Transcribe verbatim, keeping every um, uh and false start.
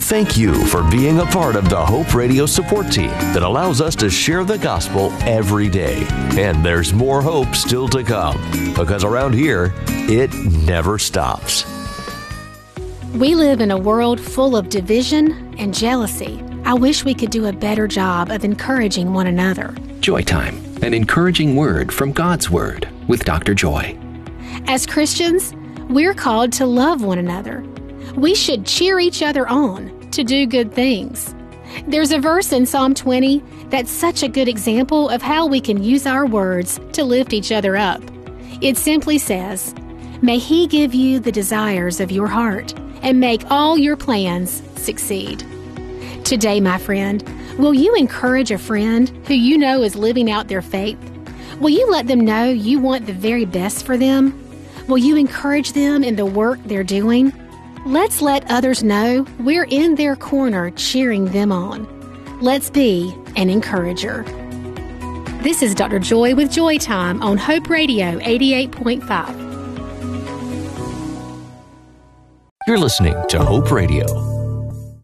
Thank you for being a part of the Hope Radio support team that allows us to share the gospel every day. And there's more hope still to come, because around here, it never stops. We live in a world full of division and jealousy. I wish we could do a better job of encouraging one another. Joy Time, an encouraging word from God's Word with Doctor Joy. As Christians, we're called to love one another. We should cheer each other on to do good things. There's a verse in Psalm twenty that's such a good example of how we can use our words to lift each other up. It simply says, "May He give you the desires of your heart and make all your plans succeed." Today, my friend, will you encourage a friend who you know is living out their faith? Will you let them know you want the very best for them? Will you encourage them in the work they're doing? Let's let others know we're in their corner cheering them on. Let's be an encourager. This is Doctor Joy with Joy Time on Hope Radio eighty-eight point five. You're listening to Hope Radio.